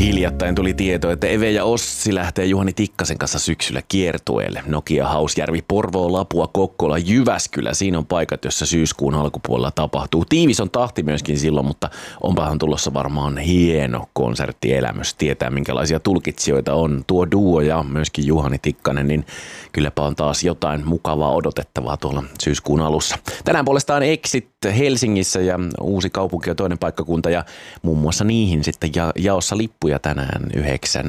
Hiljattain tuli tieto, että Eve ja Ossi lähtee Juhani Tikkasen kanssa syksyllä kiertueelle. Nokia, Hausjärvi, Porvoo, Lapua, Kokkola, Jyväskylä. Siinä on paikat, jossa syyskuun alkupuolella tapahtuu. Tiivis on tahti myöskin silloin, mutta onpahan tulossa varmaan hieno konserttielämys. Tietää, minkälaisia tulkitsijoita on tuo duo ja myöskin Juhani Tikkanen, niin kylläpä on taas jotain mukavaa odotettavaa tuolla syyskuun alussa. Tänään puolestaan Exit Helsingissä ja Uusi kaupunki on toinen paikkakunta ja muun muassa niihin sitten jaossa lippuja tänään 9.15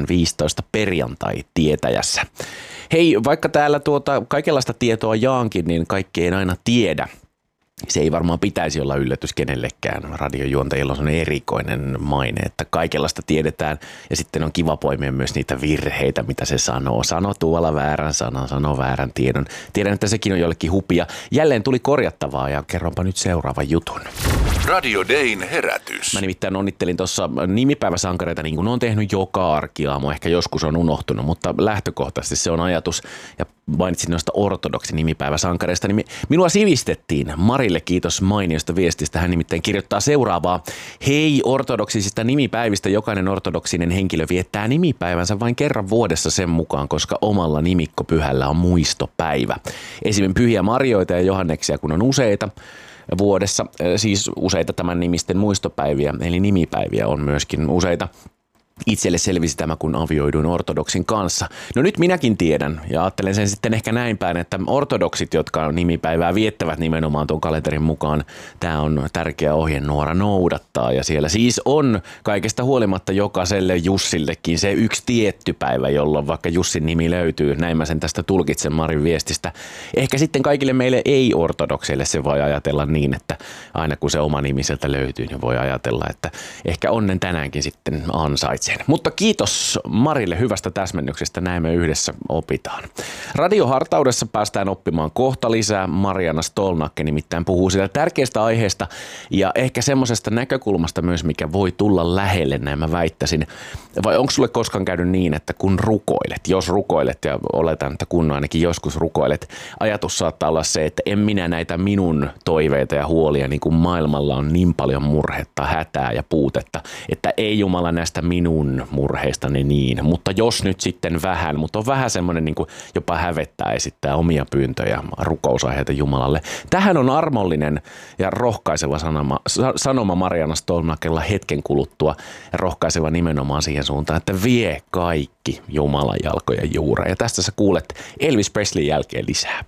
perjantai-tietäjässä. Hei, vaikka täällä kaikenlaista tietoa jaankin, niin kaikki ei aina tiedä. Se ei varmaan pitäisi olla yllätys kenellekään. Radiojuontajilla on erikoinen maine, että kaikenlaista tiedetään ja sitten on kiva poimia myös niitä virheitä, mitä se sanoo. Sano tuolla väärän sanan, sano väärän tiedon. Tiedän, että sekin on jollekin hupia. Jälleen tuli korjattavaa ja kerronpa nyt seuraavan jutun. Radio Dayn herätys. Mä nimittäin onnittelin tuossa nimipäiväsankareita niin kuin on tehnyt joka arkiaamu. Ehkä joskus on unohtunut, mutta lähtökohtaisesti se on ajatus. Ja mainitsin noista ortodoksi nimipäiväsankareista, niin minua sivistettiin. Marille kiitos mainiosta viestistä. Hän nimittäin kirjoittaa seuraavaa. Hei, ortodoksisista nimipäivistä jokainen ortodoksinen henkilö viettää nimipäivänsä vain kerran vuodessa sen mukaan, koska omalla nimikkopyhällä on muistopäivä. Esimerkiksi pyhiä Marjoita ja Johanneksia, kun on useita vuodessa, siis useita tämän nimisten muistopäiviä, eli nimipäiviä on myöskin useita. Itselle selvisi tämä, kun avioiduin ortodoksin kanssa. No nyt minäkin tiedän ja ajattelen sen sitten ehkä näin päin, että ortodoksit, jotka nimipäivää viettävät nimenomaan tuon kalenterin mukaan, tämä on tärkeä ohjenuora noudattaa. Ja siellä siis on kaikesta huolimatta jokaiselle Jussillekin se yksi tietty päivä, jolloin vaikka Jussin nimi löytyy. Näin mä sen tästä tulkitsen Marin viestistä. Ehkä sitten kaikille meille ei-ortodokseille se voi ajatella niin, että aina kun se oma nimi sieltä löytyy, niin voi ajatella, että ehkä onnen tänäänkin sitten ansaitsee. Mutta kiitos Marille hyvästä täsmennyksestä, näin me yhdessä opitaan. Radiohartaudessa päästään oppimaan kohta lisää. Mariana Stolnakke nimittäin puhuu siitä tärkeästä aiheesta ja ehkä semmoisesta näkökulmasta myös, mikä voi tulla lähelle, näin mä väittäisin. Vai onko sulle koskaan käynyt niin, että kun rukoilet, jos rukoilet ja oletan, että kun ainakin joskus rukoilet, ajatus saattaa olla se, että en minä näitä minun toiveita ja huolia, niin kuin maailmalla on niin paljon murhetta, hätää ja puutetta, että ei Jumala näistä minun murheistani niin, mutta jos nyt sitten vähän, mutta on vähän semmoinen niin kuin jopa hävettää esittää omia pyyntöjä, rukousaiheita Jumalalle. Tähän on armollinen ja rohkaiseva sanoma Mariana Stolnakella hetken kuluttua ja rohkaiseva nimenomaan siihen suuntaan, että vie kaikki Jumalan jalkojen juureen. Ja tästä sä kuulet Elvis Presleyn jälkeen lisää.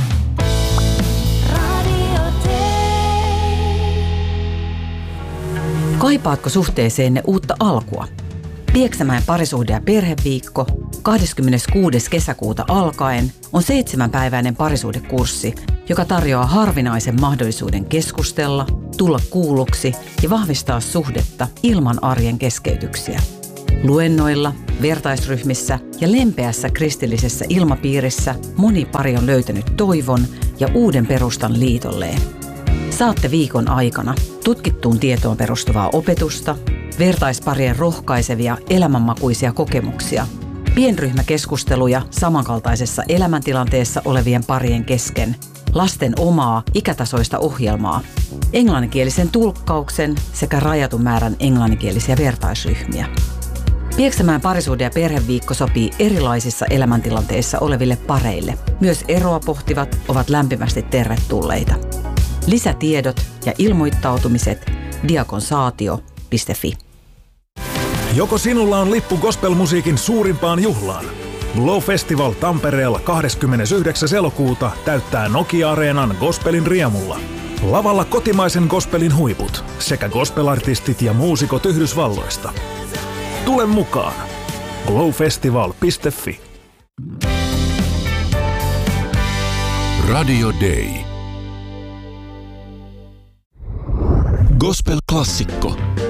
Kaipaatko suhteeseenne uutta alkua? Pieksämäen parisuhde- ja perheviikko 26. kesäkuuta alkaen on 7-päiväinen parisuhdekurssi, joka tarjoaa harvinaisen mahdollisuuden keskustella, tulla kuulluksi ja vahvistaa suhdetta ilman arjen keskeytyksiä. Luennoilla, vertaisryhmissä ja lempeässä kristillisessä ilmapiirissä moni pari on löytänyt toivon ja uuden perustan liitolleen. Saatte viikon aikana tutkittuun tietoon perustuvaa opetusta, vertaisparien rohkaisevia elämänmakuisia kokemuksia, pienryhmäkeskusteluja samankaltaisessa elämäntilanteessa olevien parien kesken, lasten omaa ikätasoista ohjelmaa, englanninkielisen tulkkauksen sekä rajatun määrän englanninkielisiä vertaisryhmiä. Pieksämäen parisuhde- ja perheviikko sopii erilaisissa elämäntilanteissa oleville pareille. Myös eroa pohtivat ovat lämpimästi tervetulleita. Lisätiedot ja ilmoittautumiset diakonsaatio.fi. Joko sinulla on lippu gospelmusiikin suurimpaan juhlaan? Glow Festival Tampereella 29. elokuuta täyttää Nokia-areenan gospelin riemulla. Lavalla kotimaisen gospelin huiput sekä gospelartistit ja muusikot Yhdysvalloista. Tule mukaan! glowfestival.fi. Radio Day. Gospel-klassikko.